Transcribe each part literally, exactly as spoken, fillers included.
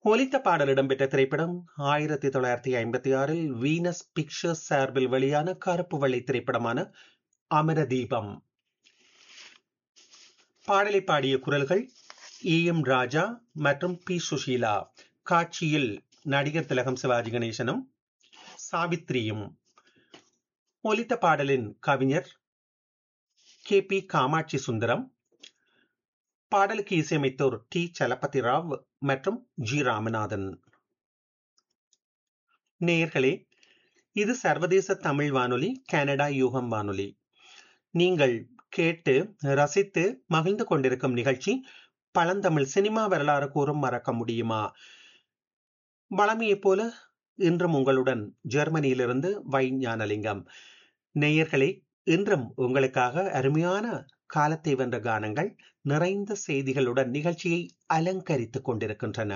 ஒலித்த பாடல் இடம்பெற்ற திரைப்படம் ஆயிரத்தி தொள்ளாயிரத்தி ஐம்பத்தி ஆறில் வீனஸ் பிக்சர்ஸ் சார்பில் வெளியான கருப்பு வெள்ளை திரைப்படமான அமரதீபம். பாடலை பாடிய குரல்கள் இ எம் ராஜா மற்றும் பி சுஷீலா. காட்சியில் நடிகர் திலகம் சிவாஜி கணேசனும் சாவித்ரியும். ஒலித்த பாடலின் கவிஞர் கே பி காமாட்சி சுந்தரம். பாடலுக்கு இசையமைத்தோர் டி சலபதி ராவ் மற்றும் ஜி ராமநாதன். நேயர்களே, இது சர்வதேச தமிழ் வானொலி, கனடா யூகம் வானொலி. நீங்கள் கேட்டு ரசித்து மகிழ்ந்து கொண்டிருக்கும் நிகழ்ச்சி பழந்தமிழ் சினிமா வரலாறு கூறும் மறக்க முடியுமா. வளமையைப் போல இன்றும் உங்களுடன் ஜெர்மனியிலிருந்து வை ஞானலிங்கம். நேயர்களே, இன்றும் உங்களுக்காக அருமையான காலத்தை வென்ற கானங்கள் நிறைந்த செய்திகளுடன் நிகழ்ச்சியை அலங்கரித்துக் கொண்டிருக்கின்றன.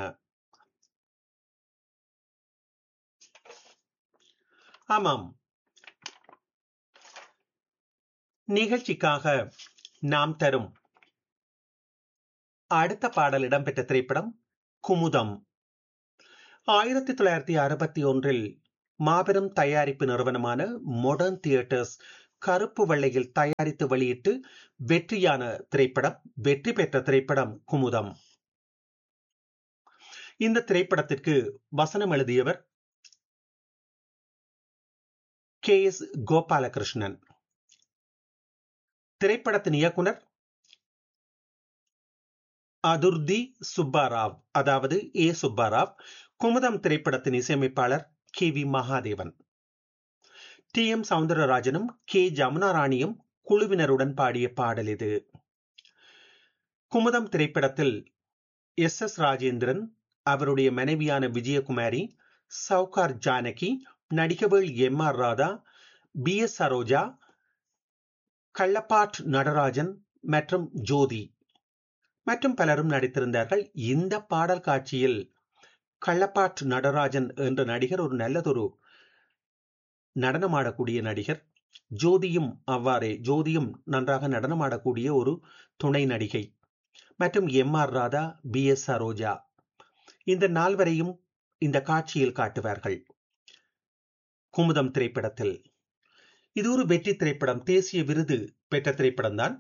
ஆமாம், நிகழ்ச்சிக்காக நாம் தரும் அடுத்த பாடல் இடம்பெற்ற திரைப்படம் குமுதம். ஆயிரத்தி தொள்ளாயிரத்தி அறுபத்தி ஒன்றில் மாபெரும் தயாரிப்பு நிறுவனமான மாடர்ன் தியேட்டர்ஸ் கருப்பு வெள்ளையில் தயாரித்து வெளியிட்டு வெற்றியான திரைப்படம், வெற்றி பெற்ற திரைப்படம் குமுதம். இந்த திரைப்படத்திற்கு வசனம் எழுதியவர் கே எஸ் கோபாலகிருஷ்ணன். திரைப்படத்தின் இயக்குனர் அதுர்தி சுப்பாராவ், அதாவது ஏ சுப்பாராவ். குமுதம் திரைப்படத்தின் இசையமைப்பாளர் K V Mahadevan. D M சவுந்தரராஜனும் K Jamuna ராணியும் குழுவினருடன் பாடிய பாடல் இது. குமுதம் திரைப்படத்தில் எஸ் எஸ் ராஜேந்திரன், அவருடைய மனைவியான Vijayakumari, Sowcar Janaki, நடிகவேள் M R Radha, B S Saroja, Kallapart Natarajan மற்றும் ஜோதி மற்றும் பலரும் நடித்திருந்தார்கள். இந்த பாடல் காட்சியில் கள்ளப்பாட் நடராஜன் என்ற நடிகர் ஒரு நல்லதொரு நடனமாடக்கூடிய நடிகர். ஜோதியும் அவ்வாறே, ஜோதியும் நன்றாக நடனமாடக்கூடிய ஒரு துணை நடிகை. மற்றும் M R Radha, B S Saroja, இந்த நால்வரையும் இந்த காட்சியில் காட்டுவார்கள் குமுதம் திரைப்படத்தில். இது ஒரு வெற்றி திரைப்படம், தேசிய விருது பெற்ற திரைப்படம் தான்.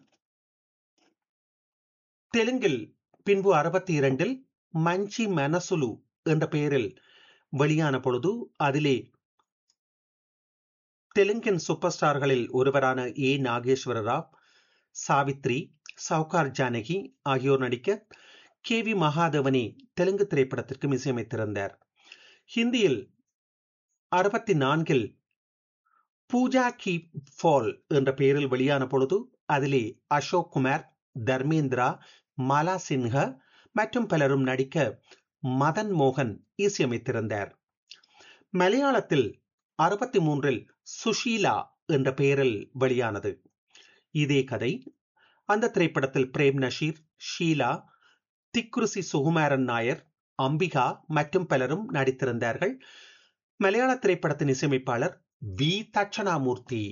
தெலுங்கில் பின்பு அறுபத்தி இரண்டில் மஞ்சி மனசுலு என்ற பெயரில் வெளியான பொழுது அதிலே தெலுங்கின் சூப்பர் ஸ்டார்களில் ஒருவரான ஏ நாகேஸ்வர ராவ், சாவித்ரி, சவுகார் ஜானகி ஆகியோர் நடிக்க கே வி மகாதேவனே தெலுங்கு திரைப்படத்திற்கு இசையமைத்திருந்தார். ஹிந்தியில் அறுபத்தி நான்கில் பூஜா கி ஃபால் என்ற பெயரில் வெளியான பொழுது அதிலே அசோக் குமார், தர்மேந்திரா, மாலா சின்ஹா மற்றும் பலரும் நடிக்க மதன் மோகன் இசையமைத்திருந்தார். மலையாளத்தில் அறுபத்தி மூன்றில் சுஷீலா என்ற பெயரில் வெளியானது. இதே கதை. அந்த திரைப்படத்தில் பிரேம் நஷீர், ஷீலா, திக்ருசி சுகுமாரன் நாயர், அம்பிகா மற்றும் பலரும் நடித்திருந்தார்கள். மலையாள திரைப்படத்தின் இசையமைப்பாளர் வி தட்சணாமூர்த்தி.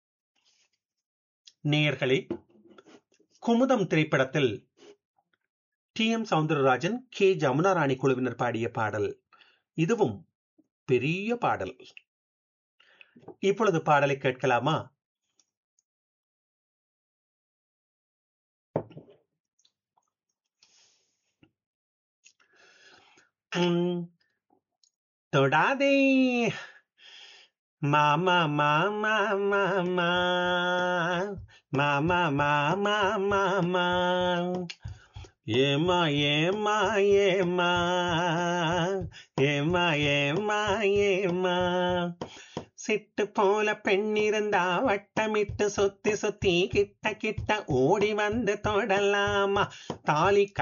நேயர்களே, குமுதம் திரைப்படத்தில் D M Soundararajan, K Jamuna ராணி குழுவினர் பாடிய பாடல். இதுவும் பெரிய பாடல். இப்பொழுது பாடலை கேட்கலாமா? உம், தொடாதே மாமா மாமா மாமா மாமா மாமா மாமா ஏமா ஏமா ஏமா ஏமா ஏமா ஏமா சிட்டு போல பெண்ணிருந்தா வட்டமிட்டு சுத்தி சுத்தி கிட்ட கிட்ட ஓடி வந்து தொடலாமா தாலி